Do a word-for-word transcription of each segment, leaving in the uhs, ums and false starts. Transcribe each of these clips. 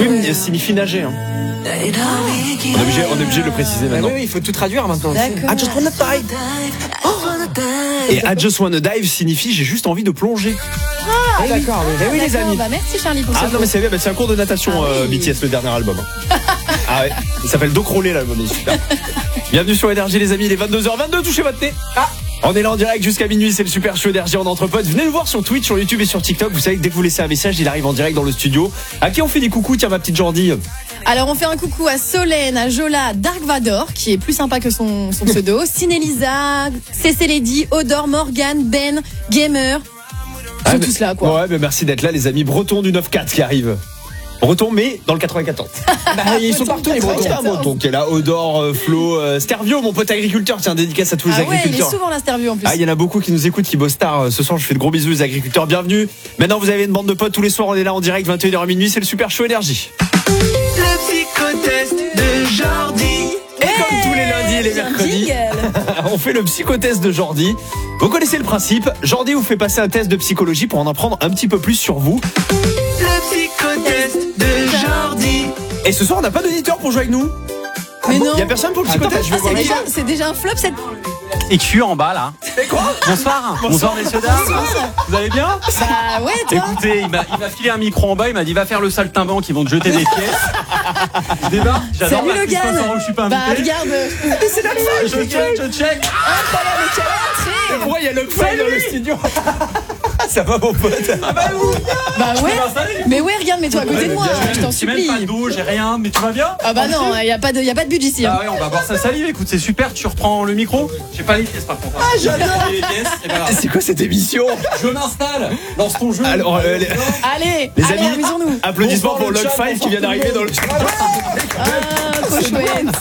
Swim signifie nager. Hein. On est obligé, on est obligé de le préciser maintenant. Ah oui, oui, il faut tout traduire maintenant. D'accord. I just wanna dive. Oh. Et I just wanna dive signifie j'ai juste envie de plonger. Ah, d'accord. Oui, oui, les amis. Bah, merci Charlie pour Ah ce non mais c'est bien, bah, c'est un cours de natation ah, euh, oui. B T S le dernier album. Ah ouais, il s'appelle Doc Rollé l'album, il est super. Bienvenue sur Énergie les amis, il est vingt-deux heures vingt-deux, touchez votre thé. Ah. On est là en direct jusqu'à minuit, c'est le super show Énergie en entre potes. Venez nous voir sur Twitch, sur YouTube et sur TikTok. Vous savez que dès que vous laissez un message, il arrive en direct dans le studio. À qui on fait des coucous, tiens ma petite Jordi. Alors on fait un coucou à Solène, à Jola, Dark Vador, qui est plus sympa que son, son pseudo, Cinélisa, Cécé Lady, Odor, Morgan, Ben, Gamer. Ils sont Ah, mais, tous là quoi. Ouais, mais merci d'être là les amis. Breton du neuf quatre qui arrive. Breton mais dans le quatre-vingt-quatorze. Bah, ils sont partout les Bretons. Ah, Breton qui est là, Odor, euh, Flo, euh, Stervio, mon pote agriculteur. Tiens, dédicace à tous les Ah ouais, il est agriculteurs. souvent l'interview en plus. Ah, il y en a beaucoup qui nous écoutent, qui bossent tard. Ce soir, je fais de gros bisous les agriculteurs. Bienvenue. Maintenant, vous avez une bande de potes tous les soirs. On est là en direct, vingt et une heures minuit. C'est le super show Énergie. Le psychotest de Jordi. Et comme tous les lundis et les mercredis, on fait le psychotest de Jordi. Vous connaissez le principe. Jordi vous fait passer un test de psychologie pour en apprendre un petit peu plus sur vous. Le psychotest de Jordi. Et ce soir, on n'a pas d'auditeur pour jouer avec nous. Mais non. Il y a personne pour le psychotest. Attends, je vais Ah, voir c'est, les déjà, gars. c'est déjà un flop cette. Et Q en bas là. Et quoi? Bonsoir. Bonsoir messieurs dames. Vous allez bien? Bah ouais toi. Écoutez, il m'a, il m'a filé un micro en bas, il m'a dit va faire le saltimbanque, ils vont te jeter des pièces. Je débarque, j'adore Salut la Logan. Christophe Sarro, je suis pas Bah invité. regarde. C'est la je check, je check. Incroyable, quelle entrée. Pourquoi il y a le fly dans le studio? Ça va mon pote? Ah bah où? Bah ouais. m'installer. Mais ouais, regarde, mets-toi à côté de moi, je t'en J'ai même supplie. pas de dos, j'ai rien, mais tu vas bien? Ah bah non, y a pas de, y a pas de budget ici. Ah Hein. ouais, on va voir ça salive, écoute, c'est super, tu reprends le micro? J'ai pas les pièces par contre. Ah j'adore les pièces, c'est pas grave. C'est quoi cette émission? Je m'installe, lance ton jeu. Alors, euh, les, Allez, les allez, amis, amusons-nous. applaudissements Bonsoir, pour le Log chat, cinq qui bonsoir vient tout le d'arriver monde. dans le studio. Ah, trop chouette.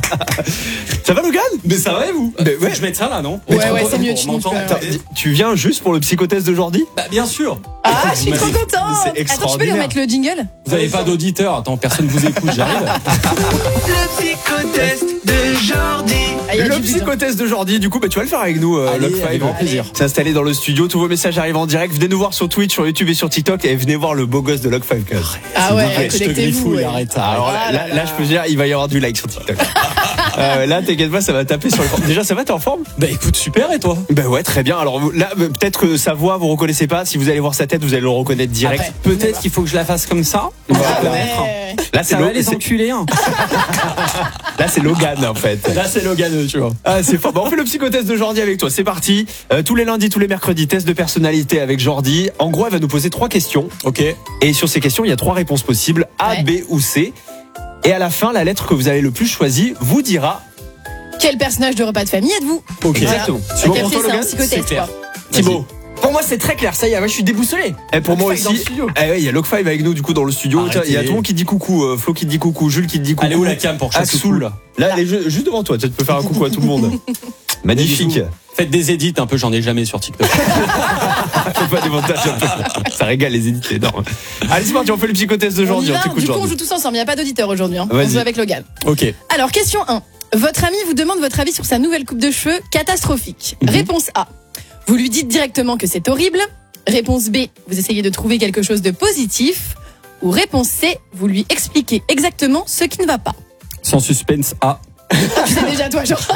Ça va Logan? Mais ça va et vous? Mais Faut ouais. que je mette ça là, non? Ouais, Pour- ouais, pour- c'est mieux, pour tu m'entendre. peux- Attends, tu viens juste pour le psychotest de Jordi? Bah bien sûr. Ah, je suis Vous trop m'avez- contente. c'est Attends, tu peux lui extraordinaire. remettre le jingle? Vous avez pas d'auditeur, attends, personne vous écoute, j'arrive. Le psychotest de Jordi. Ah, y a Le du but, hein. psychotest de Jordi, du coup, bah, tu vas le faire avec nous, euh, Allez, Log avec cinq. grand plaisir. C'est installé dans le studio, tous vos messages arrivent en direct. Venez nous voir sur Twitch, sur YouTube et sur TikTok et venez voir le beau gosse de Log cinq. Ah ouais, Arrête, je te connectez-vous. griffouille, ouais. arrête ça. Alors là, Ah là, là là, je peux dire, il va y avoir du like sur TikTok. euh, là, t'inquiète pas, ça va taper sur le. Déjà, ça va, t'es en forme? Bah écoute, super, et toi? Ben ouais, très bien. Alors vous- là, euh, peut-être que sa voix, vous reconnaissez pas. Si vous allez voir sa tête, vous allez le reconnaître direct. Après, peut-être qu'il faut que je la fasse comme ça. On va Ah reconnaître. ouais. Là, c'est Ça va Lo- les c'est- enculés, hein. là, c'est Logan en fait. Là c'est Logan, tu vois. Ah, c'est fort. Bon, on fait le psychotest de Jordi avec toi. C'est parti. Euh, tous les lundis, tous les mercredis, test de personnalité avec Jordi. En gros, elle va nous poser trois questions. Ok. Et sur ces questions, il y a trois réponses possibles A, Ouais. B ou C. Et à la fin, la lettre que vous avez le plus choisie vous dira. Quel personnage de repas de famille êtes-vous? Ok. Exactement. Voilà. C'est bon Capté, pour toi, c'est un Logan? psychotest, C'est clair. quoi. Thibaut. Pour moi, c'est très clair. Ça y est, ouais, je suis déboussolé. Et pour moi Log cinq dans le aussi. studio. Eh ouais, il y a Log cinq avec nous du coup dans le studio. Arrêtez. Tiens, il y a tout le monde qui dit coucou. euh, Flo qui te dit coucou. Jules qui te dit coucou. Allez où la cam pour chasser Axoul. là? Là, elle est ju- juste devant toi. Tu peux faire un coucou à tout le monde. Magnifique. Des bisous. Faites des edits un peu, j'en ai jamais sur TikTok. Fais pas des montages un peu. Ça régale les édits, c'est énorme. Allez, c'est parti, on fait le psychotest de On y Jordi. On va. t'écoute Du coup, on Jordi. joue tous ensemble. Il n'y a pas d'auditeur aujourd'hui. Hein. On Vas-y. joue avec Logan. Ok. Alors, question un. Votre ami vous demande votre avis sur sa nouvelle coupe de cheveux catastrophique. Mhm. Réponse A. Vous lui dites directement que c'est horrible. Réponse B. Vous essayez de trouver quelque chose de positif. Ou réponse C. Vous lui expliquez exactement ce qui ne va pas. Sans suspense A. Tu sais déjà toi, genre.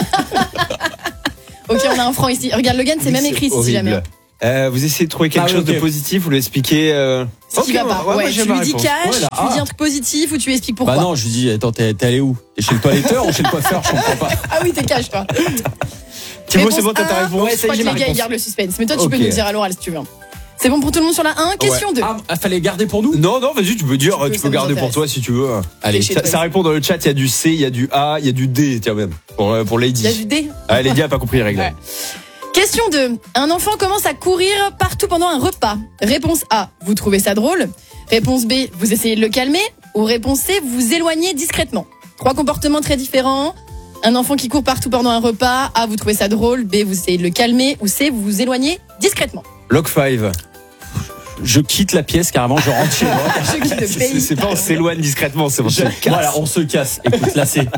Ok, on a un franc ici. Regarde, Logan, c'est même écrit ici, si jamais. horrible. Euh, vous essayez de trouver quelque Ah oui, chose ok. de positif, vous lui expliquez. Euh... Ce qui ok, va pas. ouais, Ouais, moi, tu j'aime la lui dis réponse. cash, Ouais, là, tu lui dis ah. un truc positif ou tu lui expliques pourquoi. Bah non, je lui dis, attends, t'es, t'es allé où? T'es chez le toiletteur ou chez le coiffeur? Je comprends pas. Ah oui, t'es cash, toi. Thibaut, Réponse c'est bon, t'as ta A. réponse? Ouais, Je ça y crois est, que j'ai ma les gars, ils réponse. gardent le suspense. Mais toi, tu Ok. peux nous dire à l'oral si tu veux. C'est bon pour tout le monde sur la un. Question Ouais. deux. Ah, ah, fallait garder pour nous? Non, non, vas-y, tu peux dire, Tu peux, tu ça peux nous garder pour intéresse. toi si tu veux. Allez. Chez Ça, toi. ça répond dans le chat, il y a du C, il y a du A, il y a du D, tiens même, pour, euh, pour Lady. Il y a du D. Ah, Lady a pas compris les règles. Ouais. Question deux. Un enfant commence à courir partout pendant un repas. Réponse A. Vous trouvez ça drôle. Réponse B. Vous essayez de le calmer. Ou réponse C. Vous vous éloignez discrètement. Trois comportements très différents. Un enfant qui court partout pendant un repas. A. Vous trouvez ça drôle. B. Vous essayez de le calmer. Ou C. Vous vous éloignez discrètement. Log cinq. Je quitte la pièce carrément, je rentre chez moi. Je quitte le C'est pays. c'est pas on s'éloigne discrètement, c'est on se Je- casse. Voilà, on se casse. Écoute, là c'est.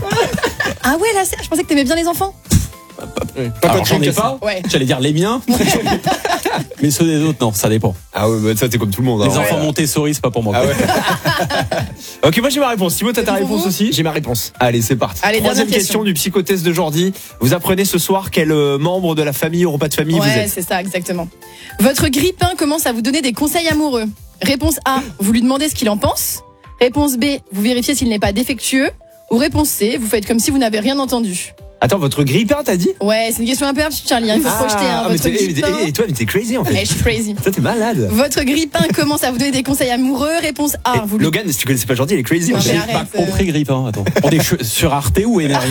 Ah ouais, là, c'est- je pensais que t'aimais bien les enfants. Alors j'en ai pas. Ouais. J'allais dire les miens. Mais ceux des autres, non, ça dépend. Ah ouais, bah ça c'est comme tout le monde. Les hein. enfants Ouais. Montessori, c'est pas pour moi. Ah quoi. ouais. Ok, moi j'ai ma réponse. Thibaut, t'as ta Et pour réponse vous aussi? J'ai ma réponse. Allez, c'est parti. Allez, Troisième dernière question question. du psychotest de Jordi. Vous apprenez ce soir quel euh, membre de la famille au repas de famille vous Ouais, êtes. c'est ça, exactement. Votre grippin commence à vous donner des conseils amoureux. Réponse A, vous lui demandez ce qu'il en pense. Réponse B, vous vérifiez s'il n'est pas défectueux. Ou réponse C, vous faites comme si vous n'avez rien entendu. Attends, votre grippin t'as dit? Ouais, c'est une question un peu absurde, Charlie. hein, Il faut se projeter. Hein, Ah, mais votre t'es- eh, grippin. eh, et toi, mais t'es crazy en fait. Ouais, je suis crazy. Ça, t'es malade. Votre grippin commence à vous donner des conseils amoureux. Réponse A, Eh, vous lui... Logan, si tu connaissais pas Jordi, il est crazy Non, en mais fait. arrête. Pas compris Grippin, attends. On est che- sur Arte ou Énergie?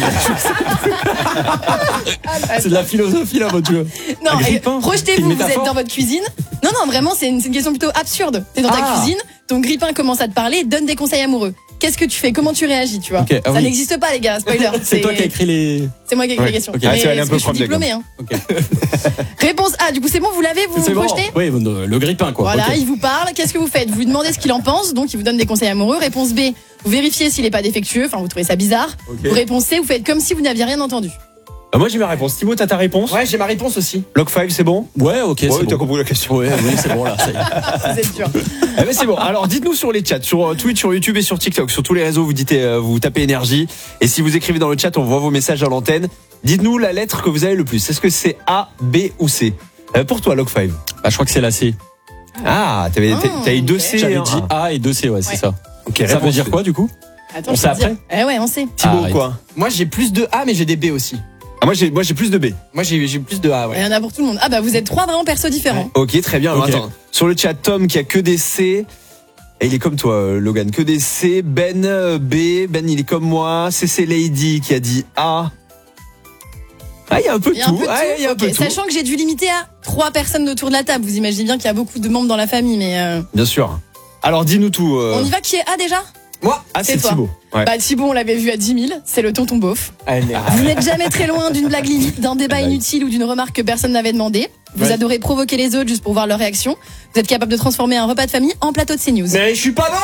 C'est de la philosophie là, mon Dieu. Non, Un eh, grippin, c'est projetez-vous, une vous êtes métaphore. dans votre cuisine. Non, non, vraiment, c'est une, c'est une question plutôt absurde. T'es dans ta Ah. cuisine, ton grippin commence à te parler et te donne des conseils amoureux. Qu'est-ce que tu fais? Comment tu réagis, tu vois? Ok, ah Ça oui. n'existe pas, les gars, spoiler. C'est toi qui as écrit les. C'est moi qui ai écrit Ouais. les questions. Ok. Ah, Mais c'est allé un parce peu que je suis prendre diplômée. Hein. Ok. Réponse A, du coup, c'est bon, vous l'avez, vous C'est vous bon. projetez? Oui, le, le Grippin quoi. Voilà, Ok. il vous parle. Qu'est-ce que vous faites? Vous lui demandez ce qu'il en pense, donc il vous donne des conseils amoureux. Réponse B, vous vérifiez s'il n'est pas défectueux, enfin vous trouvez ça bizarre. Ok. Ou réponse C, vous faites comme si vous n'aviez rien entendu. Ah, moi j'ai ma réponse. Thibaut, t'as ta réponse? Ouais, j'ai ma réponse aussi. Log cinq, c'est bon? Ouais, ok, Ouais, c'est t'as bon. compris la question. Ouais, oui, c'est bon là. ça y est. C'est dur. Eh ben, c'est bon. Alors dites-nous sur les chats, sur euh, Twitch, sur YouTube et sur TikTok, sur tous les réseaux, vous dites, euh, vous tapez énergie. Et si vous écrivez dans le chat, on voit vos messages à l'antenne. Dites-nous la lettre que vous avez le plus. Est-ce que c'est A, B ou C? Euh, Pour toi, Log cinq. Bah, je crois que c'est la C. Ah, t'avais, Ah, t'as eu deux C. J'avais et un dit A. A et deux C, ouais, c'est Ouais. ça. Ok, Ça veut réponse dire C. quoi du coup? Attends, On je sait peux te après dire. Eh ouais, on sait. Thibaut, Arrête. quoi? Moi, j'ai plus de A, mais j'ai des B aussi. Ah, moi j'ai, moi j'ai plus de B. Moi, j'ai j'ai plus de A, Il ouais. y en a pour tout le monde. Ah bah vous êtes trois vraiment persos différents. Ok, très bien. Alors, Ok. attends. Sur le chat, Tom qui a que des C. Et il est comme toi, euh, Logan, que des C. Ben, euh, B. Ben, il est comme moi. C C Lady qui a dit A. Ah, il y a un peu de Il y a un tout. peu de Ah, il y a un tout. peu Ok, de tout. sachant que j'ai dû limiter à trois personnes autour de la table. Vous imaginez bien qu'il y a beaucoup de membres dans la famille, mais euh, Bien sûr. Alors, dis-nous tout. euh. on y va. Qui est A déjà? Moi, Ah, c'est c'est toi. Thibaut. Ouais. Bah Thibaut, on l'avait vu à dix mille. C'est le tonton beauf. ah, merde. Vous n'êtes jamais très loin d'une blague limite, d'un débat inutile ou d'une remarque que personne n'avait demandé. Vous Ouais. adorez provoquer les autres juste pour voir leur réaction. Vous êtes capable de transformer un repas de famille en plateau de CNews. Mais je suis pas